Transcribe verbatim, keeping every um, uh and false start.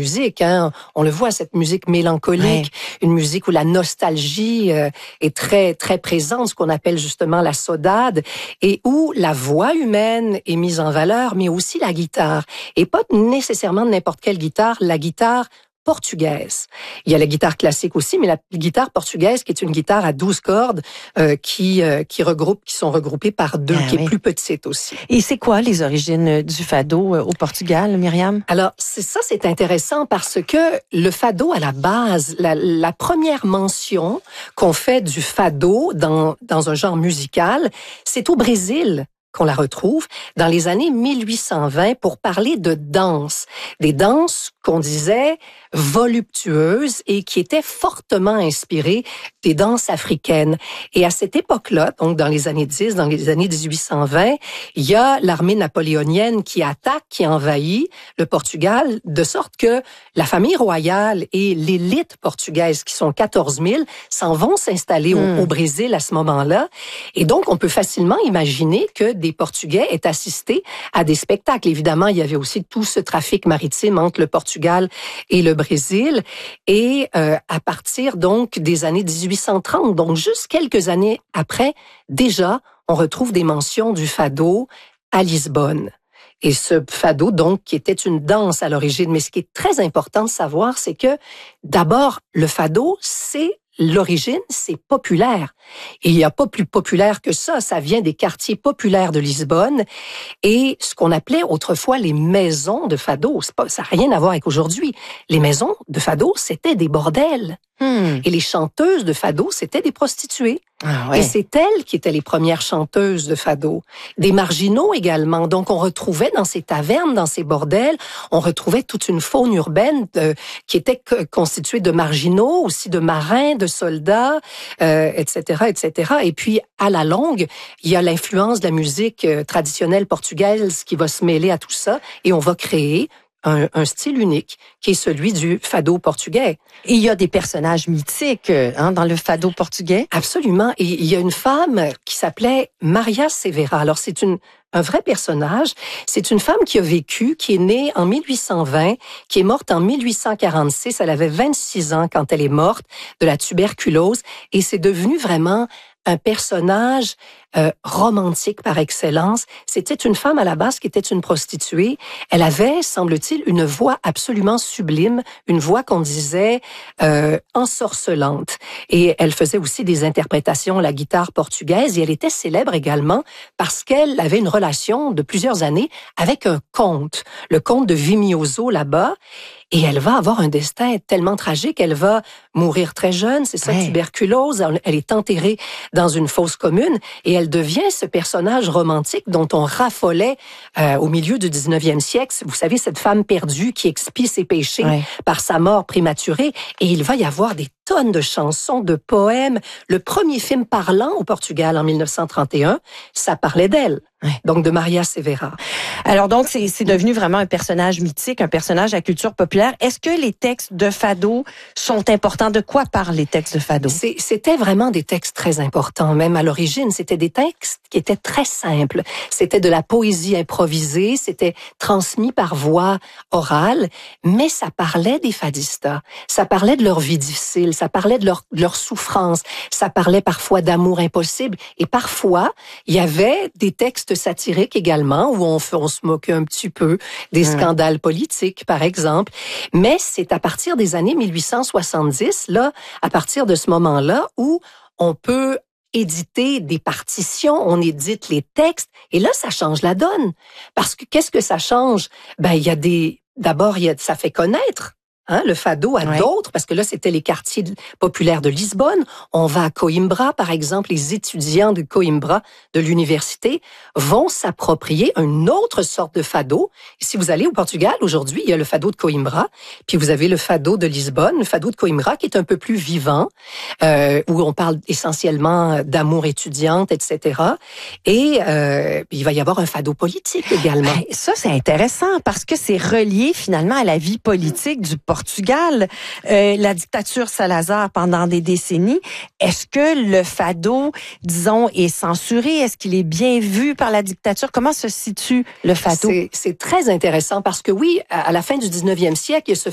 musique. Hein. On le voit, cette musique mélancolique, ouais. Une musique où la nostalgie euh, est très très présente, ce qu'on appelle justement la saudade, et où la voix humaine est mise en valeur, mais aussi la guitare. Et pas nécessairement n'importe quelle guitare, la guitare portugaise. Il y a la guitare classique aussi, mais la guitare portugaise qui est une guitare à douze cordes euh, qui euh, qui regroupe qui sont regroupées par deux, ah, qui oui. est plus petite aussi. Et c'est quoi les origines du fado au Portugal, Myriam? Alors, c'est ça, c'est intéressant parce que le fado, à la base, la, la première mention qu'on fait du fado dans dans un genre musical, c'est au Brésil qu'on la retrouve dans les années mille huit cent vingt pour parler de danse. Des danses qu'on disait voluptueuses et qui étaient fortement inspirées des danses africaines. Et à cette époque-là, donc dans les années dix, dans les années mille huit cent vingt, il y a l'armée napoléonienne qui attaque, qui envahit le Portugal, de sorte que la famille royale et l'élite portugaise, qui sont quatorze mille, s'en vont s'installer mmh. au, au Brésil à ce moment-là. Et donc, on peut facilement imaginer que des Portugais aient assisté à des spectacles. Évidemment, il y avait aussi tout ce trafic maritime entre le Portugal et le Brésil. Et euh, à partir donc des années mille huit cent trente, donc juste quelques années après, déjà, on retrouve des mentions du fado à Lisbonne. Et ce fado, donc, qui était une danse à l'origine. Mais ce qui est très important de savoir, c'est que d'abord, le fado, c'est l'origine, c'est populaire. Et il n'y a pas plus populaire que ça. Ça vient des quartiers populaires de Lisbonne et ce qu'on appelait autrefois les maisons de fado. C'est pas, ça n'a rien à voir avec aujourd'hui. Les maisons de fado, c'était des bordels. Hmm. Et les chanteuses de fado, c'était des prostituées. Ah ouais. Et c'est elles qui étaient les premières chanteuses de fado. Des marginaux également. Donc, on retrouvait dans ces tavernes, dans ces bordels, on retrouvait toute une faune urbaine euh, qui était constituée de marginaux, aussi de marins, de soldats, euh, et cetera, et cetera. Et puis, à la longue, il y a l'influence de la musique euh, traditionnelle portugaise qui va se mêler à tout ça et on va créer Un, un style unique qui est celui du fado portugais. Et il y a des personnages mythiques hein, dans le fado portugais? Absolument. Et il y a une femme qui s'appelait Maria Severa. Alors, c'est une un vrai personnage. C'est une femme qui a vécu, qui est née en mille huit cent vingt, qui est morte en mille huit cent quarante-six. Elle avait vingt-six ans quand elle est morte de la tuberculose. Et c'est devenu vraiment un personnage euh, romantique par excellence. C'était une femme à la base qui était une prostituée. Elle avait, semble-t-il, une voix absolument sublime, une voix qu'on disait euh, ensorcelante. Et elle faisait aussi des interprétations à la guitare portugaise et elle était célèbre également parce qu'elle avait une relation de plusieurs années avec un comte, le comte de Vimioso là-bas. Et elle va avoir un destin tellement tragique, elle va mourir très jeune, c'est ça, ouais. tuberculose, elle est enterrée dans une fosse commune et elle devient ce personnage romantique dont on raffolait euh, au milieu du dix-neuvième siècle. Vous savez, cette femme perdue qui expie ses péchés ouais. par sa mort prématurée. Et il va y avoir des tonnes de chansons, de poèmes. Le premier film parlant au Portugal en mille neuf cent trente et un, ça parlait d'elle. Ouais. Donc, de Maria Severa. Alors, donc, c'est, c'est devenu vraiment un personnage mythique, un personnage à culture populaire. Est-ce que les textes de fado sont importants? De quoi parlent les textes de fado? C'est, c'était vraiment des textes très importants. Même à l'origine, c'était des textes qui étaient très simples. C'était de la poésie improvisée, c'était transmis par voix orale, mais ça parlait des fadistas. Ça parlait de leur vie difficile, ça parlait de leur, de leur souffrance, ça parlait parfois d'amour impossible. Et parfois, il y avait des textes satiriques également, où on, on se moquait un petit peu des mmh. scandales politiques, par exemple. Mais c'est à partir des années mille huit cent soixante-dix, là, à partir de ce moment-là, où on peut éditer des partitions, on édite les textes, et là, ça change la donne. Parce que qu'est-ce que ça change? Ben, il y a des... D'abord, il y a, ça fait connaître Hein, le fado à ouais. d'autres, parce que là, c'était les quartiers populaires de Lisbonne. On va à Coimbra, par exemple, les étudiants de Coimbra, de l'université, vont s'approprier une autre sorte de fado. Et si vous allez au Portugal, aujourd'hui, il y a le fado de Coimbra, puis vous avez le fado de Lisbonne, le fado de Coimbra, qui est un peu plus vivant, euh, où on parle essentiellement d'amour étudiante, et cetera. Et euh, il va y avoir un fado politique également. Ben, ça, c'est intéressant, parce que c'est relié, finalement, à la vie politique du Portugal, euh, la dictature Salazar pendant des décennies. Est-ce que le fado, disons, est censuré? Est-ce qu'il est bien vu par la dictature? Comment se situe le fado? C'est, c'est très intéressant parce que oui, à la fin du dix-neuvième siècle, il y a ce